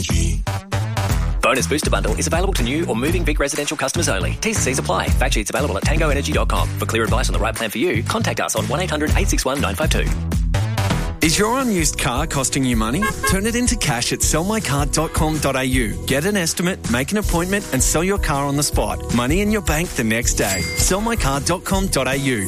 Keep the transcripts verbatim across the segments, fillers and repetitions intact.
Bonus Booster Bundle is available to new or moving Vic residential customers only. T's and C's apply. Fact sheets available at tango energy dot com. For clear advice on the right plan for you, contact us on one eight hundred eight six one nine five two. Is your unused car costing you money? Turn it into cash at sell my car dot com dot a u. Get an estimate, make an appointment and sell your car on the spot. Money in your bank the next day. sell my car dot com dot a u.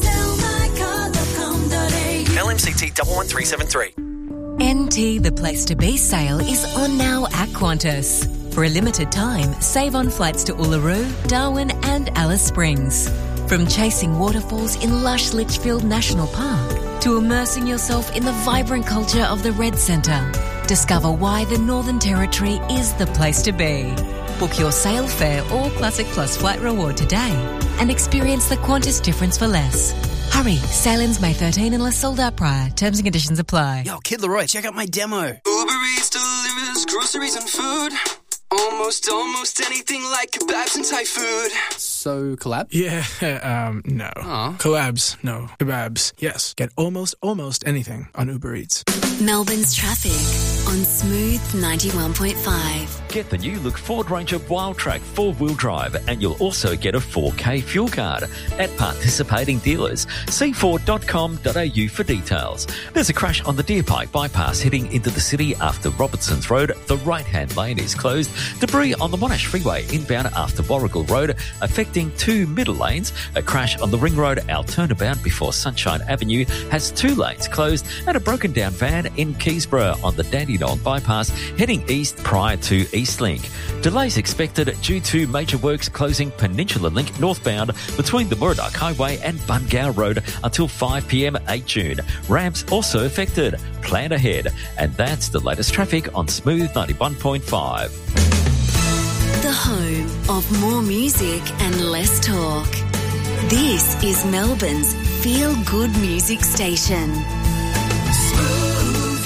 L M C T one one three seven three. N T The Place to Be sale is on now at Qantas. For a limited time, save on flights to Uluru, Darwin and Alice Springs. From chasing waterfalls in lush Litchfield National Park to immersing yourself in the vibrant culture of the Red Centre. Discover why the Northern Territory is the place to be. Book your sale fare or Classic Plus flight reward today and experience the Qantas difference for less. Hurry, sale ends May thirteenth unless sold out prior. Terms and conditions apply. Yo, Kid Leroy, check out my demo. Uber Eats delivers groceries and food. Almost, almost anything like kebabs and Thai food. So, collab? Yeah, um, no. Aw. Collabs, no. Kebabs, yes. Get almost, almost anything on Uber Eats. Melbourne's traffic on Smooth ninety-one point five. Get the new look Ford Ranger Wildtrak four-wheel drive and you'll also get a four K fuel card at participating dealers. see ford dot com dot a u for details. There's a crash on the Deer Park bypass heading into the city after Robertson's Road. The right-hand lane is closed. Debris on the Monash Freeway inbound after Warrigal Road affecting two middle lanes. A crash on the Ring Road, our turnabout before Sunshine Avenue has two lanes closed and a broken down van in Keysborough on the Dandenong bypass heading east prior to Eastlink. Delays expected due to major works closing Peninsula Link northbound between the Murdoch Highway and Bungao Road until five p m eight June. Ramps also affected. Plan ahead. And that's the latest traffic on Smooth ninety-one point five. The home of more music and less talk. This is Melbourne's feel-good music station. Smooth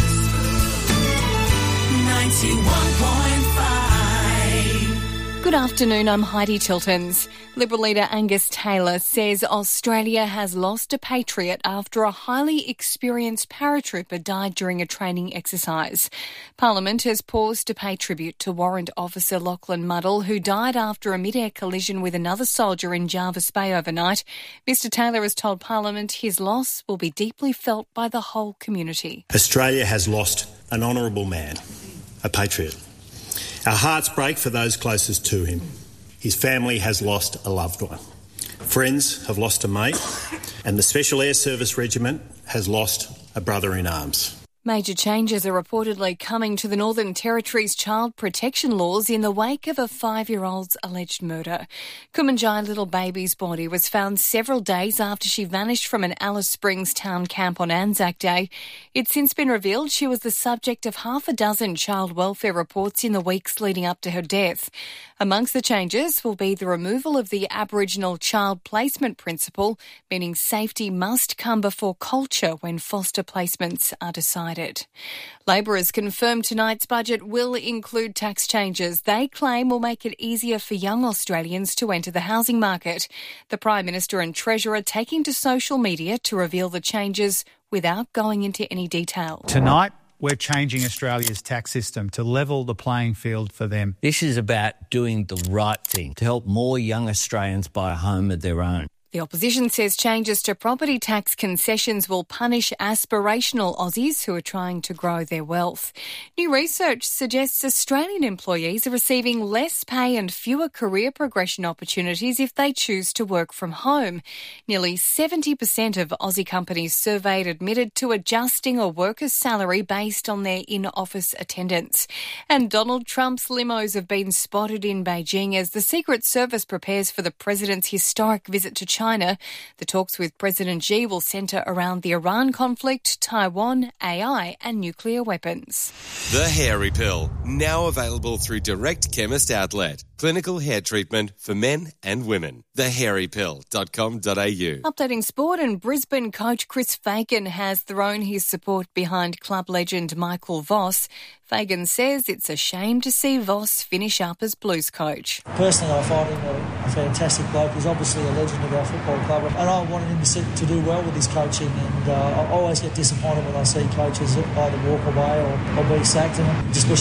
ninety-one point five. Good afternoon, I'm Heidi Tiltons. Liberal leader Angus Taylor says Australia has lost a patriot after a highly experienced paratrooper died during a training exercise. Parliament has paused to pay tribute to Warrant Officer Lachlan Muddle, who died after a mid-air collision with another soldier in Jervis Bay overnight. Mister Taylor has told Parliament his loss will be deeply felt by the whole community. Australia has lost an honourable man, a patriot. Our hearts break for those closest to him. His family has lost a loved one. Friends have lost a mate, and the Special Air Service Regiment has lost a brother in arms. Major changes are reportedly coming to the Northern Territory's child protection laws in the wake of a five-year-old's alleged murder. Kumanjai Little Baby's body was found several days after she vanished from an Alice Springs town camp on Anzac Day. It's since been revealed she was the subject of half a dozen child welfare reports in the weeks leading up to her death. Amongst the changes will be the removal of the Aboriginal child placement principle, meaning safety must come before culture when foster placements are decided. Labor has confirmed tonight's budget will include tax changes they claim will make it easier for young Australians to enter the housing market. The Prime Minister and Treasurer taking to social media to reveal the changes without going into any detail. Tonight, we're changing Australia's tax system to level the playing field for them. This is about doing the right thing to help more young Australians buy a home of their own. The opposition says changes to property tax concessions will punish aspirational Aussies who are trying to grow their wealth. New research suggests Australian employees are receiving less pay and fewer career progression opportunities if they choose to work from home. Nearly seventy percent of Aussie companies surveyed admitted to adjusting a worker's salary based on their in-office attendance. And Donald Trump's limos have been spotted in Beijing as the Secret Service prepares for the president's historic visit to China. China. The talks with President Xi will centre around the Iran conflict, Taiwan, A I and nuclear weapons. The Hairy Pill, now available through Direct Chemist Outlet. Clinical hair treatment for men and women. the hairy pill dot com dot a u. Updating sport, and Brisbane coach Chris Fagan has thrown his support behind club legend Michael Voss. Fagan says it's a shame to see Voss finish up as Blues coach. Personally, I find him a, a fantastic bloke. He's obviously a legend of our football club, and I wanted him to, to do well with his coaching, and uh, I always get disappointed when I see coaches either walk away or, or be sacked, and just wish